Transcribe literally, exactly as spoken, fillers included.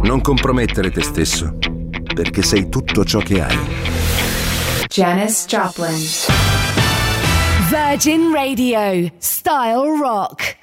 Non compromettere te stesso, perché sei tutto ciò che hai. Janis Joplin. Virgin Radio, Style Rock.